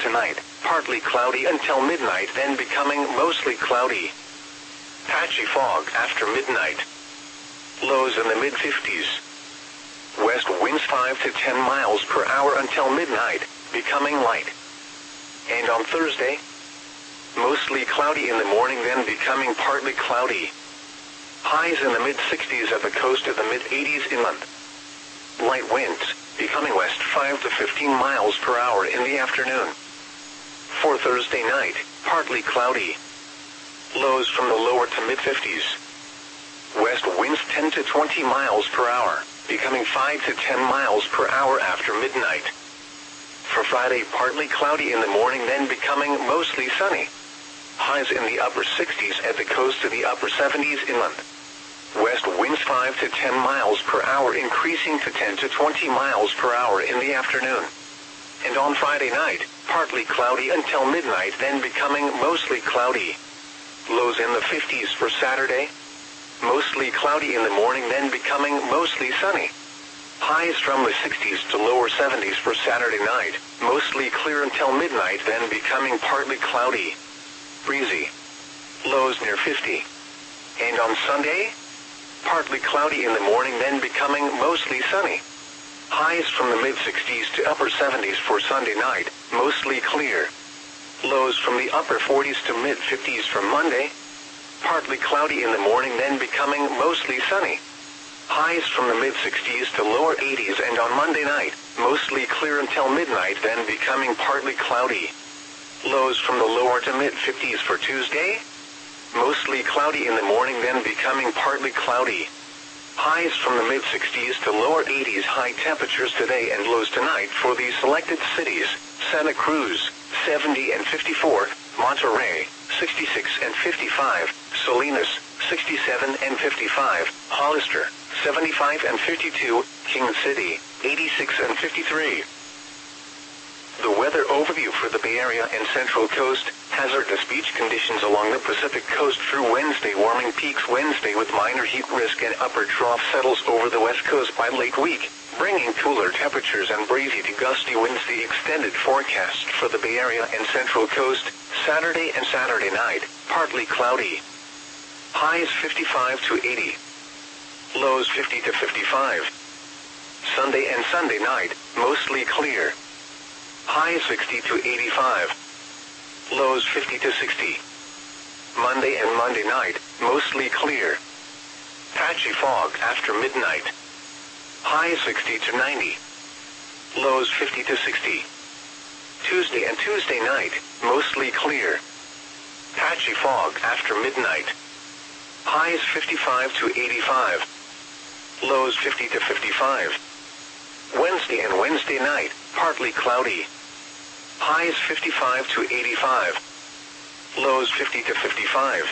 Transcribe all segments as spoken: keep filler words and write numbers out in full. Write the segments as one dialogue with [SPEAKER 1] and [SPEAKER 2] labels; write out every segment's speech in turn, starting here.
[SPEAKER 1] tonight, partly cloudy until midnight, then becoming mostly cloudy. Patchy fog after midnight. Lows in the mid fifties. West winds five to ten miles per hour until midnight, becoming light. And on Thursday, mostly cloudy in the morning, then becoming partly cloudy. Highs in the mid sixties at the coast, to the mid eighties inland. Light winds, becoming west five to fifteen miles per hour in the afternoon. For Thursday night, partly cloudy. Lows from the lower to mid fifties. West winds ten to twenty miles per hour, becoming five to ten miles per hour after midnight. For Friday, partly cloudy in the morning, then becoming mostly sunny. Highs in the upper sixties at the coast, to the upper seventies inland. West winds five to ten miles per hour, increasing to ten to twenty miles per hour in the afternoon. And on Friday night, partly cloudy until midnight, then becoming mostly cloudy. Lows in the fifties for Saturday. Mostly cloudy in the morning, then becoming mostly sunny. Highs from the sixties to lower seventies for Saturday night. Mostly clear until midnight, then becoming partly cloudy. Breezy. Lows near fifty. And on Sunday, partly cloudy in the morning, then becoming mostly sunny. Highs from the mid sixties to upper seventies for Sunday night, mostly clear. Lows from the upper forties to mid fifties for Monday. Partly cloudy in the morning, then becoming mostly sunny. Highs from the mid sixties to lower eighties, and on Monday night, mostly clear until midnight, then becoming partly cloudy. Lows from the lower to mid fifties for Tuesday. Mostly cloudy in the morning, then becoming partly cloudy. Highs from the mid sixties to lower eighties. High temperatures today and lows tonight for these selected cities: Santa Cruz, seventy and fifty-four, Monterey, sixty-six and fifty-five, Salinas, sixty-seven and fifty-five, Hollister, seventy-five and fifty-two, King City, eighty-six and fifty-three. The weather overview for the Bay Area and Central Coast: hazardous beach conditions along the Pacific Coast through Wednesday. Warming peaks Wednesday with minor heat risk, and upper trough settles over the West Coast by late week, bringing cooler temperatures and breezy to gusty winds. The extended forecast for the Bay Area and Central Coast: Saturday and Saturday night, partly cloudy. Highs fifty-five to eighty. Lows fifty to fifty-five. Sunday and Sunday night, mostly clear. Highs sixty to eighty-five. Lows fifty to sixty. Monday and Monday night, mostly clear. Patchy fog after midnight. Highs sixty to ninety. Lows fifty to sixty. Tuesday and Tuesday night, mostly clear. Patchy fog after midnight. Highs fifty-five to eighty-five. Lows fifty to fifty-five. Wednesday and Wednesday night, partly cloudy. Highs fifty-five to eighty-five. Lows fifty to fifty-five.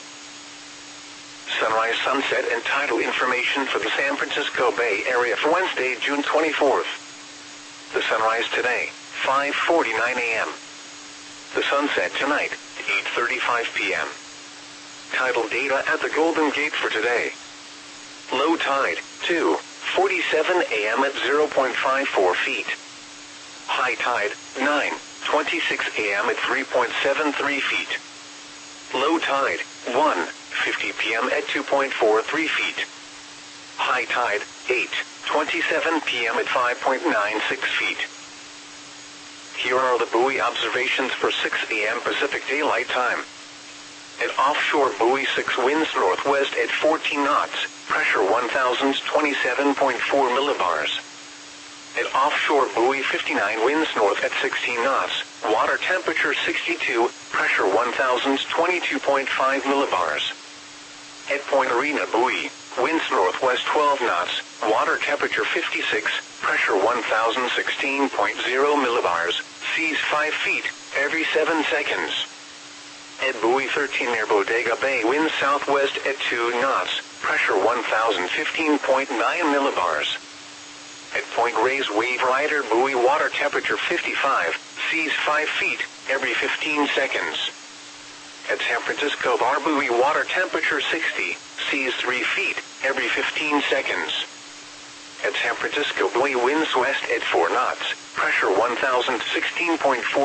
[SPEAKER 1] Sunrise, sunset, and tidal information for the San Francisco Bay Area for Wednesday, June twenty-fourth. The sunrise today, five forty-nine a m The sunset tonight, eight thirty-five p m Tidal data at the Golden Gate for today. Low tide, two forty-seven a m at zero point five four feet. High tide, nine twenty-six a m at three point seven three feet. Low tide, one fifty p m at two point four three feet. High tide, eight twenty-seven p m at five point nine six feet. Here are the buoy observations for six a m Pacific Daylight Time. At offshore buoy six, winds northwest at fourteen knots, pressure one thousand twenty-seven point four millibars. At offshore buoy fifty-nine, winds north at sixteen knots, water temperature sixty-two, pressure one thousand twenty-two point five millibars. At Point Arena buoy, winds northwest twelve knots, water temperature fifty-six, pressure one thousand sixteen point zero millibars, seas five feet, every seven seconds. At buoy thirteen near Bodega Bay, winds southwest at two knots, pressure one thousand fifteen point nine millibars. At Point Reyes Wave Rider buoy, water temperature fifty-five, seas five feet, every fifteen seconds. At San Francisco Bar buoy, water temperature sixty, seas three feet, every fifteen seconds. At San Francisco buoy, winds west at four knots, pressure one thousand sixteen point four